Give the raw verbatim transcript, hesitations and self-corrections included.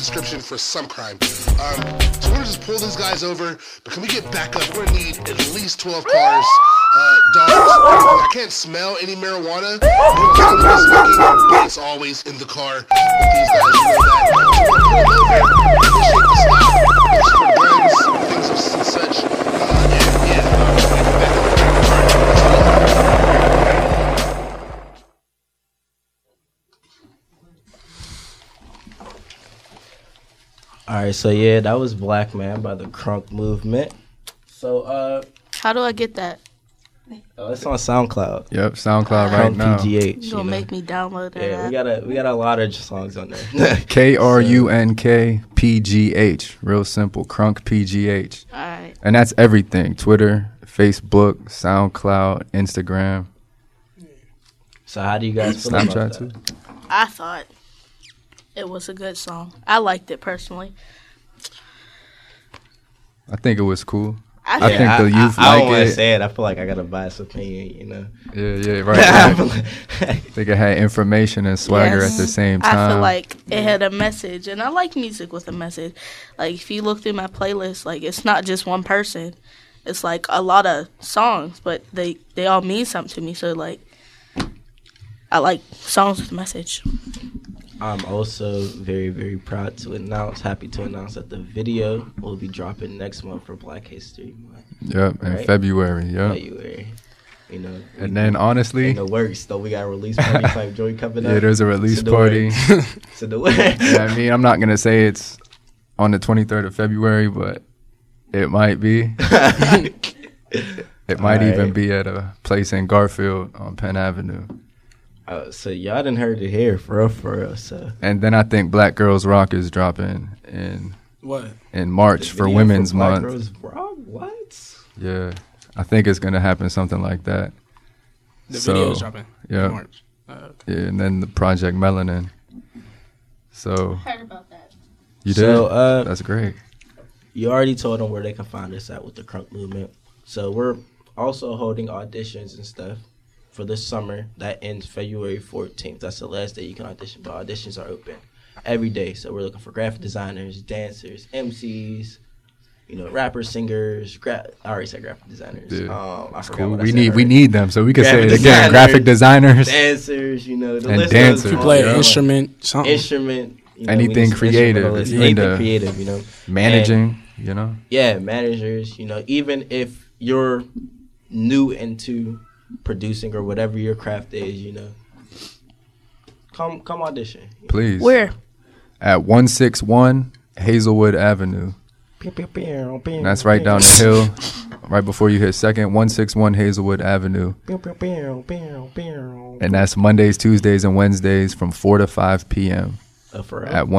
description for some crime. Um, so we're gonna just pull these guys over, but can we get back up? We're gonna need at least twelve cars, uh, dogs, everything. I can't smell any marijuana. But it's always in the car with these guys. You know that. So we're gonna pull them over, shake the stop, look for guns, things of such. Uh, and yeah, uh, we're gonna get back up. All right, so yeah, that was Black Man by the Crunk Movement. So, uh, how do I get that? Oh, it's on SoundCloud. Yep, SoundCloud Crunk right now. P G H. You gonna know? make me download that? Yeah, app? we got a we got a lot of songs on there. K R U N K P G H. Real simple. Crunk P G H. All right. And that's everything. Twitter, Facebook, SoundCloud, Instagram. So how do you guys feel Snapchat about too? that? I thought it was a good song. I liked it personally. I think it was cool. I, I think the youth I, I, I like don't want it. to say it. I feel like I gotta bias opinion, you know. Yeah, yeah, right. right. I think it had information and swagger Yes. at the same time. I feel like it had a message, and I like music with a message. Like, if you look through my playlist, like, it's not just one person. It's, like, a lot of songs, but they, they all mean something to me. So, like, I like songs with a message. I'm also very, very proud to announce, happy to announce that the video will be dropping next month for Black History Month. Yep, in Right? February. Yep. February. You know. And then honestly, in the works, though, we got a release party type joint coming up. yeah, there's a release So the party. works. So the works. Yeah, I mean, I'm not gonna say it's on the twenty-third of February, but it might be. It might All even right. be at a place in Garfield on Penn Avenue. Uh, so y'all done heard it here, for real, for real. So And then I think Black Girls Rock is dropping in What? in March the for video Women's Black Month. Girls Rock? What? Yeah, I think it's gonna happen something like that. The So, video is dropping. yeah. In March. Uh, Yeah, and then the Project Melanin. So Heard about that. you did. So, uh, That's great. You already told them where they can find us at with the Crunk Movement. So we're also holding auditions and stuff for this summer that ends February fourteenth. That's the last day you can audition, but auditions are open every day. So we're looking for graphic designers, dancers, M Cs, you know, rappers, singers. Gra- I already said graphic designers. Yeah. Um, I forgot Cool. what I We said need we already. need them so we can say Graphic it again. designers, Graphic designers, dancers, you know, the And list dancers. goes if you on play and an on. instrument, something. instrument, you know, Anything we need some creative. instrumentalists, If you're anything into creative, you know, managing. You know. yeah, managers, you know, even if you're new into producing or whatever your craft is, you know, come come audition. Please. Where? At one sixty-one Hazelwood Avenue. And that's right down the hill, right before you hit Second. one sixty-one Hazelwood Avenue. And that's Mondays, Tuesdays, and Wednesdays from four to five p.m. Uh, for real. at one